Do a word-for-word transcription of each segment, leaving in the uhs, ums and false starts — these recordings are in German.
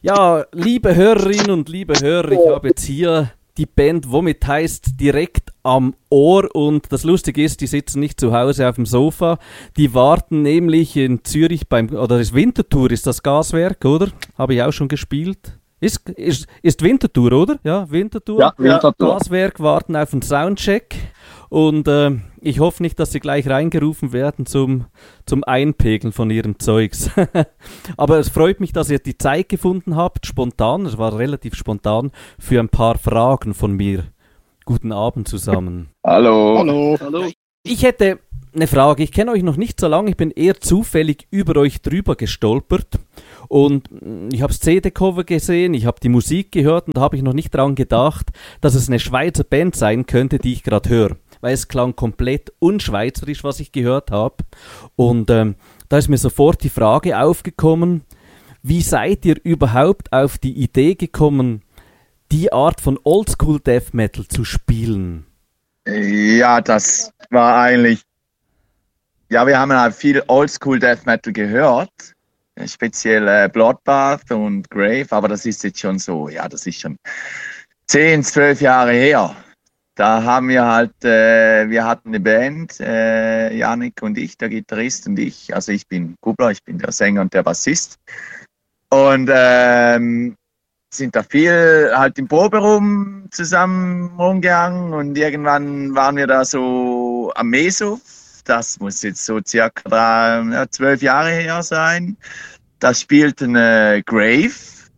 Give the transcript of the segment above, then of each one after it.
Ja, liebe Hörerinnen und liebe Hörer, ich habe jetzt hier die Band Womit heißt direkt am Ohr und das Lustige ist, die sitzen nicht zu Hause auf dem Sofa, die warten nämlich in Zürich beim, oder ist Winterthur, ist das Gaswerk, oder? Habe ich auch schon gespielt. Ist, ist, ist Winterthur, oder? Ja, Winterthur. Ja, Winterthur. Gaswerk warten auf den Soundcheck und äh, ich hoffe nicht, dass sie gleich reingerufen werden zum, zum Einpegeln von ihrem Zeugs. Aber es freut mich, dass ihr die Zeit gefunden habt, spontan, es war relativ spontan, für ein paar Fragen von mir. Guten Abend zusammen. Hallo. Hallo. Hallo. Ich hätte eine Frage, ich kenne euch noch nicht so lange, ich bin eher zufällig über euch drüber gestolpert und ich habe das C D-Cover gesehen, ich habe die Musik gehört und da habe ich noch nicht daran gedacht, dass es eine Schweizer Band sein könnte, die ich gerade höre. Weil es klang komplett unschweizerisch, was ich gehört habe. Und ähm, da ist mir sofort die Frage aufgekommen, wie seid ihr überhaupt auf die Idee gekommen, die Art von Oldschool Death Metal zu spielen? Ja, das war eigentlich, ja, wir haben halt viel Oldschool Death Metal gehört, speziell äh, Bloodbath und Grave, aber das ist jetzt schon so, ja, das ist schon zehn, zwölf Jahre her. Da haben wir halt, äh, wir hatten eine Band, äh, Janik und ich, der Gitarrist und ich, also ich bin Kubler, ich bin der Sänger und der Bassist und ähm, sind da viel halt im Proberaum zusammen rumgegangen und irgendwann waren wir da so am Meso, das muss jetzt so circa drei, ja, zwölf Jahre her sein, da spielten äh, Grave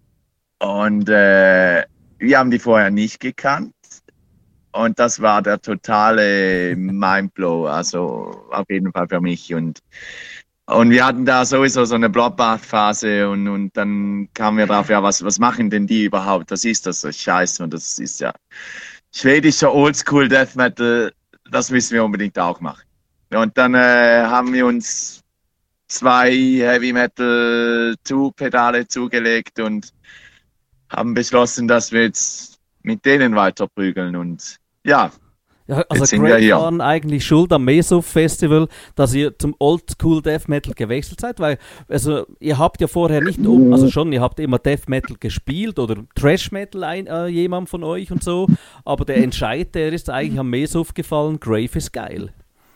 und äh, wir haben die vorher nicht gekannt. Und das war der totale Mindblow, also auf jeden Fall für mich. Und, und wir hatten da sowieso so eine Bloodbath-Phase und, und dann kamen wir drauf, ja, was, was machen denn die überhaupt? Das ist das so Scheiße und das ist ja schwedischer Oldschool Death Metal, das müssen wir unbedingt auch machen. Und dann äh, haben wir uns zwei Heavy Metal Two-Pedale zugelegt und haben beschlossen, dass wir jetzt mit denen weiter prügeln und ja, ja also jetzt sind wir Grave hier. waren eigentlich schuld am Meso Festival, dass ihr zum Oldschool Death Metal gewechselt seid, weil also ihr habt ja vorher nicht, also schon, ihr habt immer Death Metal gespielt oder Thrash Metal ein, äh, jemand von euch und so, aber der Entscheid, der ist eigentlich am Meso gefallen, Grave ist geil.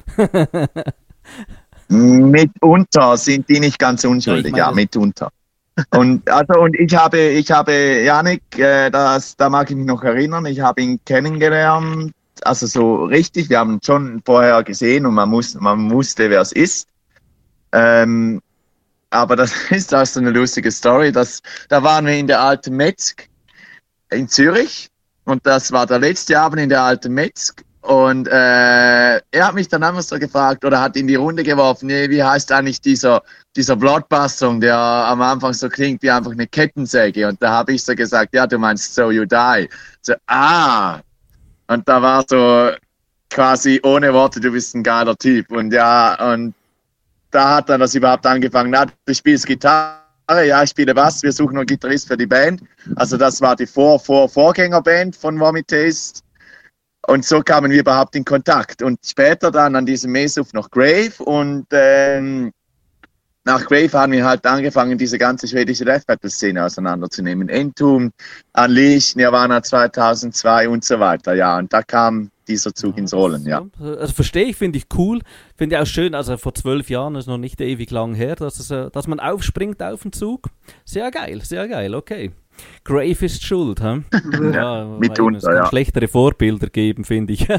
Mitunter sind die nicht ganz unschuldig, ja, ich meine, ja mitunter. Und also und ich habe ich habe Janik, äh, das da mag ich mich noch erinnern, ich habe ihn kennengelernt, also so richtig, wir haben ihn schon vorher gesehen und man muss man wusste, wer es ist. Ähm, aber das ist auch so eine lustige Story, dass da waren wir in der Alten Metzg in Zürich und das war der letzte Abend in der Alten Metzg. Und äh, er hat mich dann einfach so gefragt oder hat in die Runde geworfen, nee, wie heißt eigentlich dieser, dieser Bloodbath-Song, der am Anfang so klingt wie einfach eine Kettensäge. Und da habe ich so gesagt, ja, du meinst So You Die. So, ah. Und da war so quasi ohne Worte, du bist ein geiler Typ. Und ja, und da hat dann das überhaupt angefangen, na, du spielst Gitarre, ja, ich spiele Bass, wir suchen einen Gitarrist für die Band. Also das war die Vor-Vor-Vorgängerband von Vomit Taste. Und so kamen wir überhaupt in Kontakt. Und später dann an diesem Mesuf noch Grave. Und ähm, nach Grave haben wir halt angefangen, diese ganze schwedische Death Metal-Szene auseinanderzunehmen. Entombed, Unleashed, Nirvana zweitausendzwei und so weiter. Ja, und da kam dieser Zug ins Rollen, ja. Also verstehe ich, finde ich cool. Finde ich auch schön, also vor zwölf Jahren ist noch nicht ewig lang her, dass, es, dass man aufspringt auf den Zug. Sehr geil, sehr geil, okay. Grave ist schuld, hm? Ja, mitunter, es kann ja. Schlechtere Vorbilder geben, finde ich.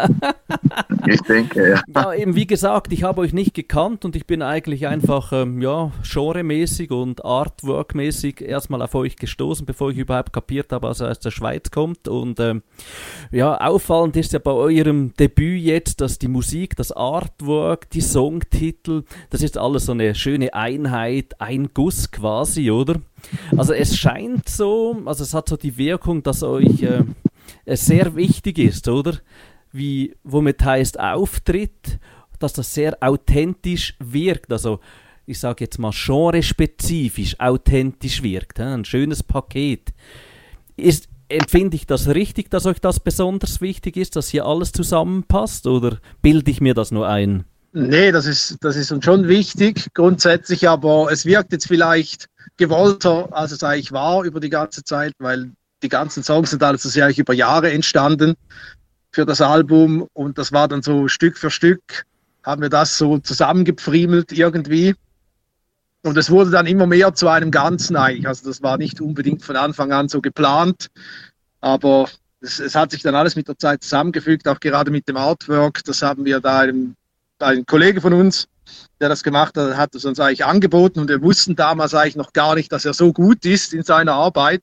Ich denke, ja. Ja, eben wie gesagt, ich habe euch nicht gekannt und ich bin eigentlich einfach, ähm, ja, genremäßig und Artwork-mäßig erstmal auf euch gestoßen, bevor ich überhaupt kapiert habe, dass er aus der Schweiz kommt. Und ähm, ja, auffallend ist ja bei eurem Debüt jetzt, dass die Musik, das Artwork, die Songtitel, das ist alles so eine schöne Einheit, ein Guss quasi, oder? Also es scheint so, also es hat so die Wirkung, dass euch äh, es sehr wichtig ist, oder? Wie Womit heißt Auftritt, dass das sehr authentisch wirkt, also ich sage jetzt mal genrespezifisch authentisch wirkt, he? Ein schönes Paket. Ist, empfinde ich das richtig, dass euch das besonders wichtig ist, dass hier alles zusammenpasst, oder bilde ich mir das nur ein? Nee, das ist, das ist uns schon wichtig, grundsätzlich, aber es wirkt jetzt vielleicht gewollter, als es eigentlich war über die ganze Zeit, weil die ganzen Songs sind also sehr über Jahre entstanden für das Album und das war dann so Stück für Stück, haben wir das so zusammengepfriemelt irgendwie und es wurde dann immer mehr zu einem Ganzen eigentlich, also das war nicht unbedingt von Anfang an so geplant, aber es, es hat sich dann alles mit der Zeit zusammengefügt, auch gerade mit dem Artwork, das haben wir da einem, ein Kollege von uns, der das gemacht hat, hat es uns eigentlich angeboten und wir wussten damals eigentlich noch gar nicht, dass er so gut ist in seiner Arbeit.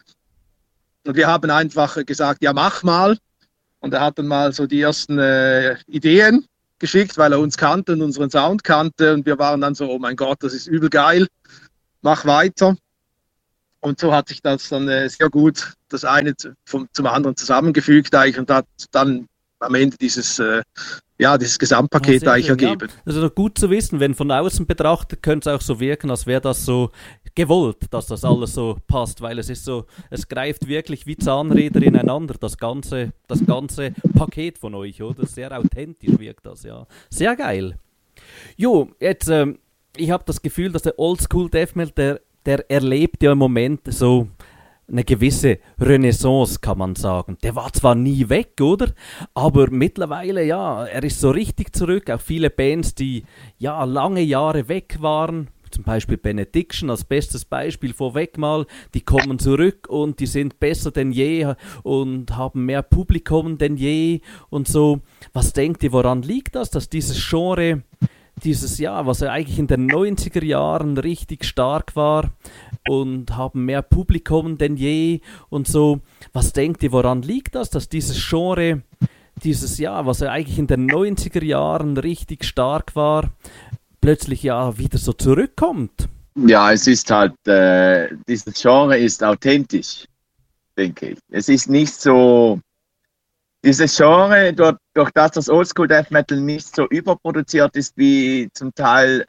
Und wir haben einfach gesagt, ja, mach mal. Und er hat dann mal so die ersten äh, Ideen geschickt, weil er uns kannte und unseren Sound kannte. Und wir waren dann so, oh mein Gott, das ist übel geil, mach weiter. Und so hat sich das dann äh, sehr gut das eine zum, zum anderen zusammengefügt eigentlich und hat dann am Ende dieses, äh, ja, dieses Gesamtpaket ja, eigentlich schön, ergeben. Ja. Das ist doch gut zu wissen, wenn von außen betrachtet, könnte es auch so wirken, als wäre das so gewollt, dass das alles so passt, weil es ist so, es greift wirklich wie Zahnräder ineinander, das ganze, das ganze Paket von euch, oder? Sehr authentisch wirkt das, ja. Sehr geil. Jo, jetzt, ähm, ich habe das Gefühl, dass der Oldschool Death Metal, der, der erlebt ja im Moment so eine gewisse Renaissance, kann man sagen. Der war zwar nie weg, oder? Aber mittlerweile, ja, er ist so richtig zurück. Auch viele Bands, die ja lange Jahre weg waren, zum Beispiel Benediction als bestes Beispiel vorweg mal, die kommen zurück und die sind besser denn je und haben mehr Publikum denn je und so. Was denkt ihr, woran liegt das, dass dieses Genre, dieses Jahr, was ja eigentlich in den neunziger Jahren richtig stark war und haben mehr Publikum denn je und so. Was denkt ihr, woran liegt das, dass dieses Genre, dieses Jahr, was ja eigentlich in den neunziger Jahren richtig stark war, plötzlich ja wieder so zurückkommt? Ja, es ist halt, äh, dieses Genre ist authentisch, denke ich. Es ist nicht so, dieses Genre, durch, durch das das Oldschool Death Metal nicht so überproduziert ist wie zum Teil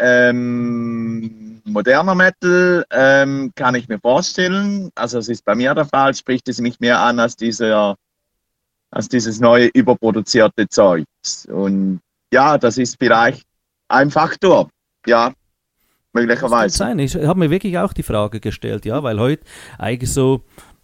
ähm, moderner Metal, ähm, kann ich mir vorstellen. Also es ist bei mir der Fall, spricht es mich mehr an als, dieser, als dieses neue überproduzierte Zeug. Und ja, das ist vielleicht ein Faktor, ja, möglicherweise. Sein. Ich habe mir wirklich auch die Frage gestellt, ja, weil heute eigentlich so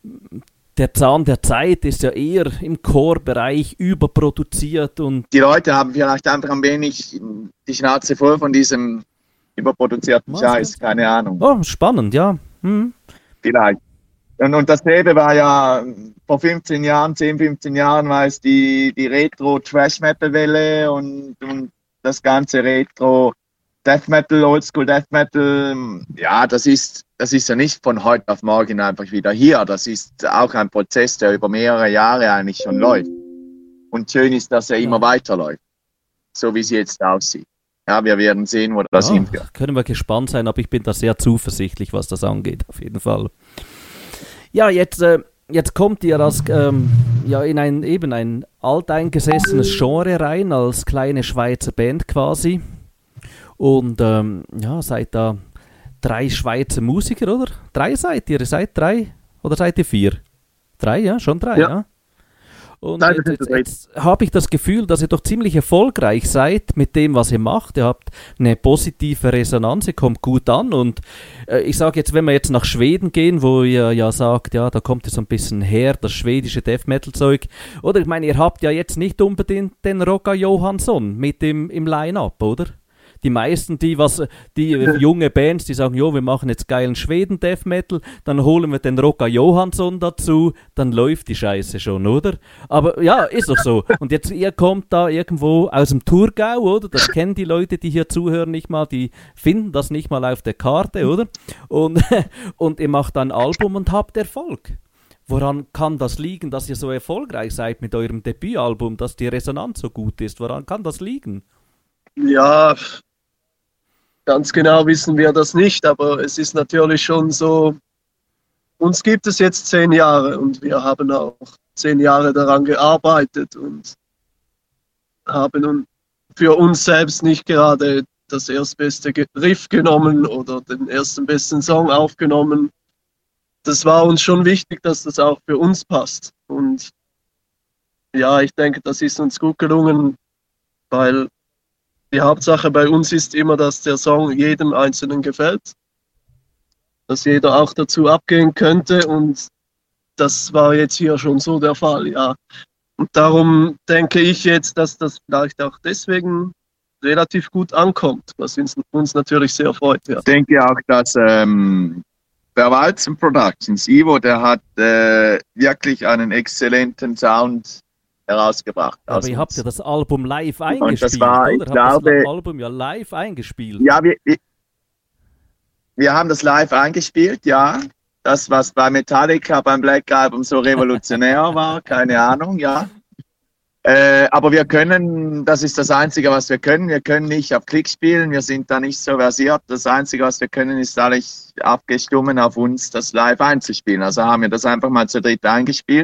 der Zahn der Zeit ist ja eher im Core-Bereich überproduziert und die Leute haben vielleicht einfach ein wenig die Schnauze voll von diesem überproduzierten Was Scheiß, jetzt? keine Ahnung. Oh, spannend, ja. Hm. Vielleicht. Und, und dasselbe war ja vor fünfzehn Jahren, zehn, fünfzehn Jahren war es die, die Retro-Trash-Metal-Welle und, und das ganze Retro Death Metal, Oldschool Death Metal, ja, das ist, das ist ja nicht von heute auf morgen einfach wieder hier. Das ist auch ein Prozess, der über mehrere Jahre eigentlich schon läuft. Und schön ist, dass er Ja. immer weiterläuft, so wie es jetzt aussieht. Ja, wir werden sehen, wo das Ja, hinführt. können wir gespannt sein, aber ich bin da sehr zuversichtlich, was das angeht, auf jeden Fall. Ja, jetzt, äh, jetzt kommt ihr als, ähm, ja, in ein eben ein alteingesessenes Genre rein, als kleine Schweizer Band quasi. Und ähm, ja, seid da drei Schweizer Musiker, oder? Drei seid ihr? Ihr seid drei? Oder seid ihr vier? Drei, ja? Schon drei, ja? Ja. Und Nein, jetzt, wir jetzt, sind jetzt habe ich das Gefühl, dass ihr doch ziemlich erfolgreich seid mit dem, was ihr macht. Ihr habt eine positive Resonanz, ihr kommt gut an. Und äh, ich sage jetzt, wenn wir jetzt nach Schweden gehen, wo ihr ja sagt, ja, da kommt ihr so ein bisschen her, das schwedische Death Metal Zeug. Oder ich meine, ihr habt ja jetzt nicht unbedingt den Roger Johansson mit im, im Line-Up, oder? Die meisten, die was, die junge Bands, die sagen, jo, wir machen jetzt geilen Schweden-Death Metal, dann holen wir den Roger Johansson dazu, dann läuft die Scheiße schon, oder? Aber ja, ist doch so. Und jetzt, ihr kommt da irgendwo aus dem Thurgau, oder? Das kennen die Leute, die hier zuhören, nicht mal, die finden das nicht mal auf der Karte, oder? Und, und ihr macht ein Album und habt Erfolg. Woran kann das liegen, dass ihr so erfolgreich seid mit eurem Debütalbum, dass die Resonanz so gut ist? Woran kann das liegen? Ja, ganz genau wissen wir das nicht, aber es ist natürlich schon so, uns gibt es jetzt zehn Jahre und wir haben auch zehn Jahre daran gearbeitet und haben für uns selbst nicht gerade das erstbeste Riff genommen oder den ersten besten Song aufgenommen. Das war uns schon wichtig, dass das auch für uns passt. Und ja, ich denke, das ist uns gut gelungen, weil Die Hauptsache bei uns ist immer, dass der Song jedem Einzelnen gefällt, dass jeder auch dazu abgehen könnte und das war jetzt hier schon so der Fall, ja. Und darum denke ich jetzt, dass das vielleicht auch deswegen relativ gut ankommt, was uns, uns natürlich sehr freut. Ja. Ich denke auch, dass ähm, der Walzen Productions, Ivo, der hat äh, wirklich einen exzellenten Sound herausgebracht. Aber ihr habt ja das Album live eingespielt, und das war, oder? Ich habt glaube, das Album ja live eingespielt. Ja, wir, wir haben das live eingespielt, ja. Das, was bei Metallica beim Black Album so revolutionär war, keine Ahnung, ja. Äh, aber wir können, das ist das Einzige, was wir können. Wir können nicht auf Klick spielen, wir sind da nicht so versiert. Das Einzige, was wir können, ist eigentlich abgestimmt auf uns, das live einzuspielen. Also haben wir das einfach mal zu dritt eingespielt.